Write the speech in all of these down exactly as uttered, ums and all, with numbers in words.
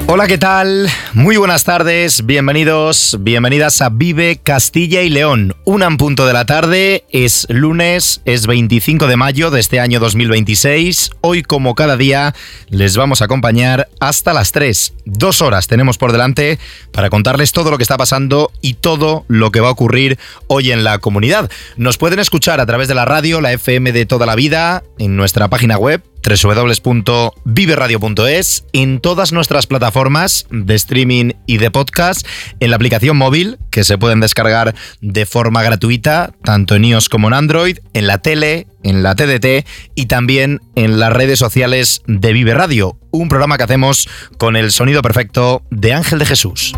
Hola, ¿qué tal? Muy buenas tardes, bienvenidos, bienvenidas a Vive Castilla y León. Una en punto de la tarde, es lunes, es veinticinco de mayo de este año dos mil veintiséis. Hoy, como cada día, les vamos a acompañar hasta las tres. Dos horas tenemos por delante para contarles todo lo que está pasando y todo lo que va a ocurrir hoy en la comunidad. Nos pueden escuchar a través de la radio, la F M de toda la vida, en nuestra página web, doble u doble u doble u punto vive radio punto es, en todas nuestras plataformas de streaming y de podcast, en la aplicación móvil que se pueden descargar de forma gratuita, tanto en iOS como en Android, en la tele, en la T D T y también en las redes sociales de Vive Radio, un programa que hacemos con el sonido perfecto de Ángel de Jesús.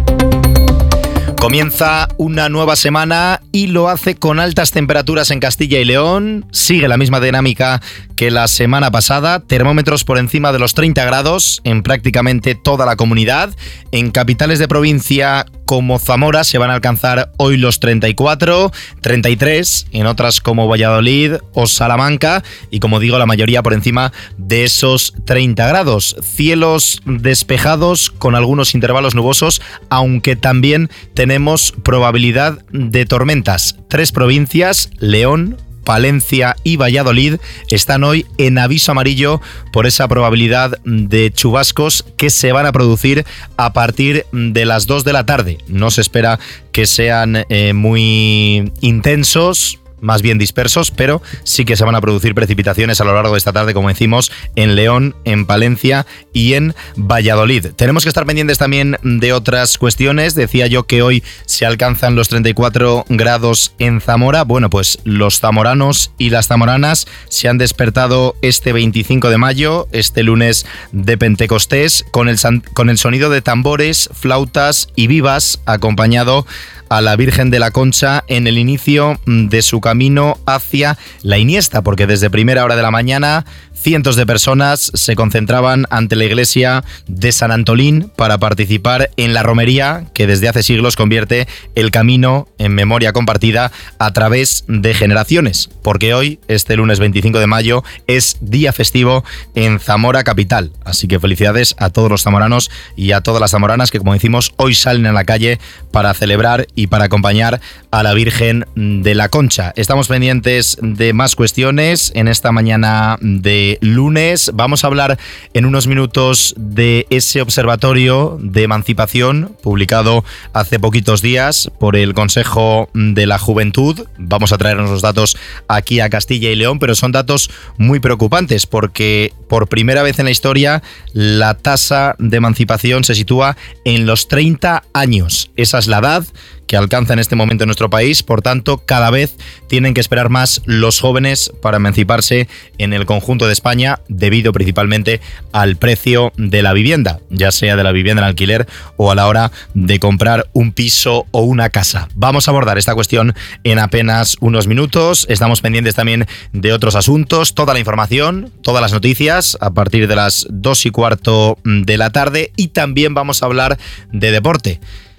Comienza una nueva semana y lo hace con altas temperaturas en Castilla y León. Sigue la misma dinámica que la semana pasada. Termómetros por encima de los treinta grados en prácticamente toda la comunidad. En capitales de provincia como Zamora se van a alcanzar hoy los treinta y cuatro, treinta y tres, en otras como Valladolid o Salamanca. Y como digo, la mayoría por encima de esos treinta grados. Cielos despejados con algunos intervalos nubosos, aunque también tenemos Tenemos probabilidad de tormentas. Tres provincias, León, Palencia y Valladolid, están hoy en aviso amarillo por esa probabilidad de chubascos que se van a producir a partir de las dos de la tarde. No se espera que sean eh, muy intensos, más bien dispersos, pero sí que se van a producir precipitaciones a lo largo de esta tarde, como decimos, en León, en Palencia y en Valladolid. Tenemos que estar pendientes también de otras cuestiones. Decía yo que hoy se alcanzan los treinta y cuatro grados en Zamora. Bueno, pues los zamoranos y las zamoranas se han despertado este veinticinco de mayo, este lunes de Pentecostés, con el, con el sonido de tambores, flautas y vivas, acompañado a la Virgen de la Concha en el inicio de su camino hacia la Iniesta, porque desde primera hora de la mañana cientos de personas se concentraban ante la iglesia de San Antolín para participar en la romería que desde hace siglos convierte el camino en memoria compartida a través de generaciones, porque hoy, este lunes veinticinco de mayo, es día festivo en Zamora capital. Así que felicidades a todos los zamoranos y a todas las zamoranas que, como decimos, hoy salen a la calle para celebrar y para acompañar a la Virgen de la Concha. Estamos pendientes de más cuestiones en esta mañana de lunes. Vamos a hablar en unos minutos de ese observatorio de emancipación publicado hace poquitos días por el Consejo de la Juventud. Vamos a traernos los datos aquí a Castilla y León, pero son datos muy preocupantes porque por primera vez en la historia la tasa de emancipación se sitúa en los treinta años. Esa es la edad que alcanza en este momento en nuestro país. Por tanto, cada vez tienen que esperar más los jóvenes para emanciparse en el conjunto de España, debido principalmente al precio de la vivienda, ya sea de la vivienda en alquiler o a la hora de comprar un piso o una casa. Vamos a abordar esta cuestión en apenas unos minutos. Estamos pendientes también de otros asuntos, toda la información, todas las noticias a partir de las dos y cuarto de la tarde, y también vamos a hablar de deporte.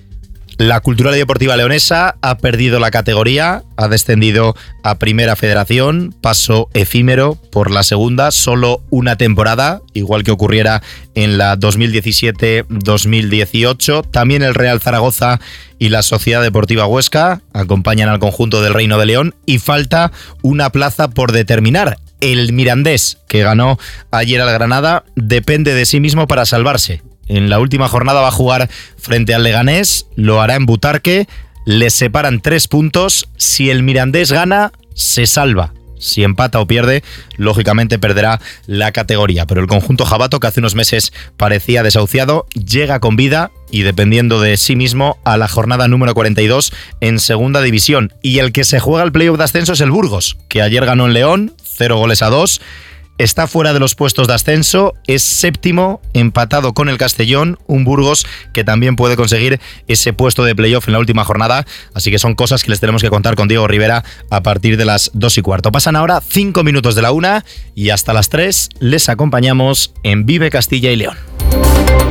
La Cultural y Deportiva Leonesa ha perdido la categoría, ha descendido a Primera Federación, paso efímero por la segunda, solo una temporada, igual que ocurriera en la dos mil diecisiete dos mil dieciocho. También el Real Zaragoza y la Sociedad Deportiva Huesca acompañan al conjunto del Reino de León, y falta una plaza por determinar. El Mirandés, que ganó ayer al Granada, depende de sí mismo para salvarse. En la última jornada va a jugar frente al Leganés, lo hará en Butarque, les separan tres puntos. Si el Mirandés gana, se salva. Si empata o pierde, lógicamente perderá la categoría. Pero el conjunto jabato, que hace unos meses parecía desahuciado, llega con vida y dependiendo de sí mismo a la jornada número cuarenta y dos en segunda división. Y el que se juega el playoff de ascenso es el Burgos, que ayer ganó en León, cero goles a dos. Está fuera de los puestos de ascenso, es séptimo, empatado con el Castellón, un Burgos que también puede conseguir ese puesto de playoff en la última jornada. Así que son cosas que les tenemos que contar con Diego Rivera a partir de las dos y cuarto. Pasan ahora cinco minutos de la una y hasta las tres les acompañamos en Vive Castilla y León.